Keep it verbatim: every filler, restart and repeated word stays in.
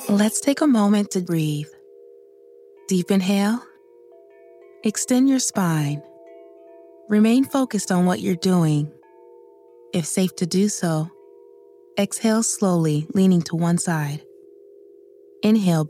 Let's take a moment to breathe. Deep inhale. Extend your spine. Remain focused on what you're doing. If safe to do so, exhale slowly, leaning to one side. Inhale